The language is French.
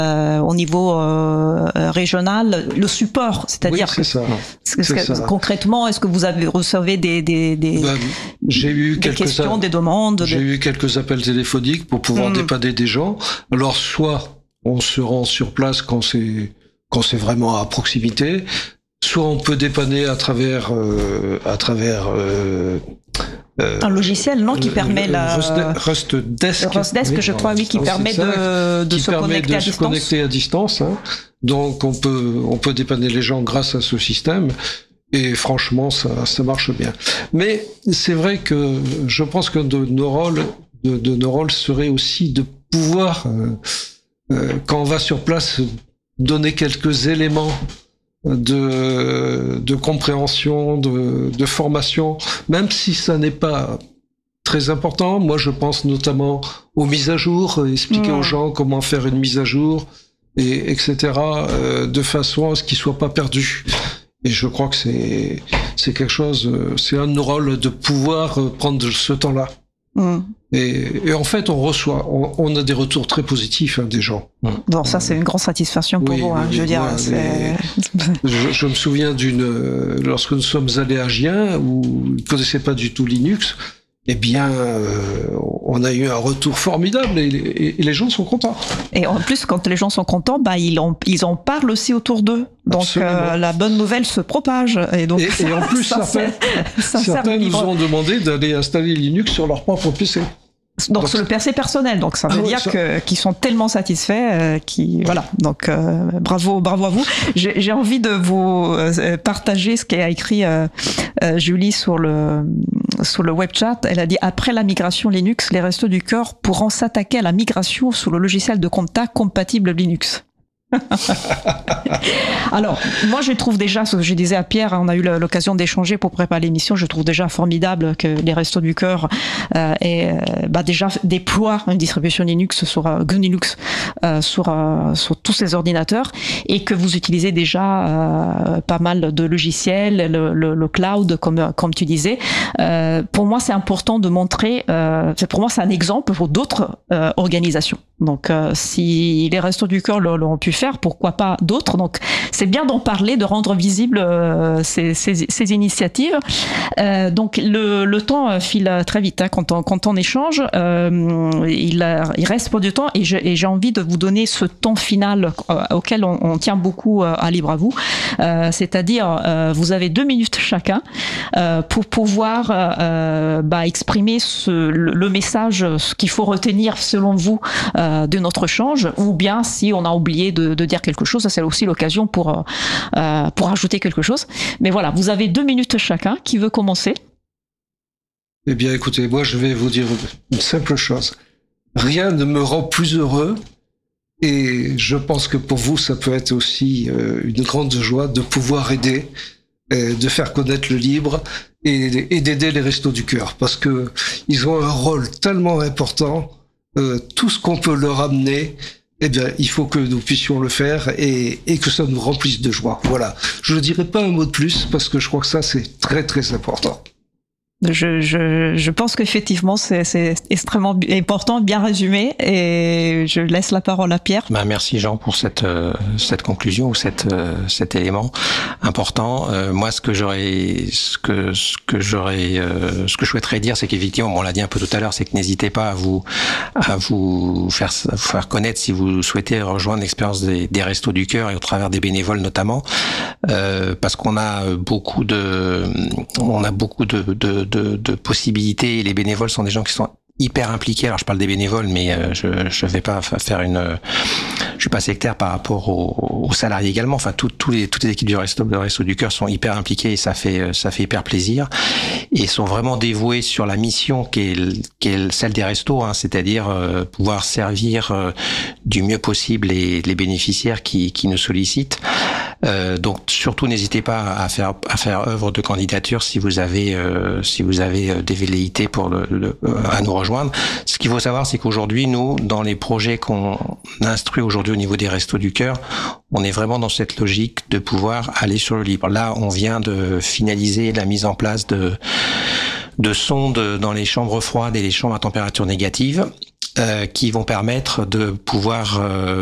au niveau régional le support, c'est-à-dire oui, c'est ça. Concrètement, est-ce que vous recevez j'ai eu des questions, des demandes? J'ai eu quelques appels téléphoniques pour pouvoir dépanner des gens. Alors soit on se rend sur place quand c'est vraiment à proximité, soit on peut dépanner à travers un logiciel, non, qui permet Rustdesk, je crois, oui, qui permet de se connecter à distance. Hein. Donc on peut dépanner les gens grâce à ce système. Et franchement, ça marche bien. Mais c'est vrai que je pense que de nos rôles serait aussi de pouvoir, quand on va sur place, donner quelques éléments de compréhension, de formation, même si ça n'est pas très important. Moi, je pense notamment aux mises à jour, expliquer aux gens comment faire une mise à jour, etc., de façon à ce qu'ils soient pas perdus. Et je crois que c'est quelque chose, c'est un de nos rôles de pouvoir prendre ce temps-là. Et en fait, on a des retours très positifs des gens. Bon, ça c'est une grande satisfaction pour vous. Je veux dire, je me souviens lorsque nous sommes allés à Gien où ils connaissaient pas du tout Linux. Eh bien, on a eu un retour formidable et les gens sont contents. Et en plus, quand les gens sont contents, ils en parlent aussi autour d'eux. Donc, la bonne nouvelle se propage. Et en plus, certains nous ont demandé d'aller installer Linux sur leur propre PC. Donc sur le PC personnel, donc ça veut dire qu'ils sont tellement satisfaits, voilà. Donc bravo à vous. J'ai envie de vous partager ce qu'a écrit Julie sur le web chat. Elle a dit: après la migration Linux, les Restos du Cœur pourront s'attaquer à la migration sous le logiciel de contact compatible Linux. Alors, moi je trouve déjà, ce que je disais à Pierre, on a eu l'occasion d'échanger pour préparer l'émission, je trouve déjà formidable que les Restos du Cœur déjà déploient une distribution Linux sur GNU/Linux sur tous ces ordinateurs, et que vous utilisez déjà pas mal de logiciels, le cloud comme tu disais. Pour moi c'est important de montrer, pour moi c'est un exemple pour d'autres organisations. Donc si les Restos du Cœur l'ont pu faire, pourquoi pas d'autres? Donc c'est bien d'en parler, de rendre visibles ces initiatives. Donc le temps file très vite, hein, quand on échange. Il reste peu de temps, et j'ai envie de vous donner ce temps final auquel on tient beaucoup à Libre à vous. C'est-à-dire, vous avez 2 minutes chacun pour pouvoir exprimer le message, ce qu'il faut retenir selon vous de notre échange, ou bien si on a oublié de dire quelque chose, c'est aussi l'occasion pour ajouter quelque chose. Mais voilà, vous avez 2 minutes chacun. Qui veut commencer? Eh bien, écoutez, moi, je vais vous dire une simple chose. Rien ne me rend plus heureux, et je pense que pour vous, ça peut être aussi une grande joie de pouvoir aider, de faire connaître le libre et d'aider les Restos du Cœur, parce que ils ont un rôle tellement important. Tout ce qu'on peut leur amener, eh bien, il faut que nous puissions le faire et que ça nous remplisse de joie. Voilà. Je ne dirai pas un mot de plus parce que je crois que ça, c'est très, très important. Je pense qu'effectivement c'est extrêmement important, bien résumé, et je laisse la parole à Pierre. Merci Jean pour cette conclusion ou cet élément important. Moi ce que je souhaiterais dire, c'est qu'effectivement, on l'a dit un peu tout à l'heure, c'est que n'hésitez pas à vous faire connaître si vous souhaitez rejoindre l'expérience des Restos du Cœur, et au travers des bénévoles notamment, parce qu'on a beaucoup de possibilités, et les bénévoles sont des gens qui sont hyper impliqués. Alors je parle des bénévoles, mais je vais pas faire je suis pas sectaire par rapport aux salariés également. Enfin, toutes les équipes du Resto du Cœur sont hyper impliquées, et ça fait hyper plaisir, et sont vraiment dévoués sur la mission qui est celle des restos, hein, c'est-à-dire pouvoir servir du mieux possible les bénéficiaires qui nous sollicitent. Donc surtout n'hésitez pas à faire œuvre de candidature si vous avez des velléités à nous rejoindre. Ce qu'il faut savoir, c'est qu'aujourd'hui, nous, dans les projets qu'on instruit aujourd'hui au niveau des Restos du Cœur, on est vraiment dans cette logique de pouvoir aller sur le libre. Là, on vient de finaliser la mise en place de sondes dans les chambres froides et les chambres à température négative, qui vont permettre de pouvoir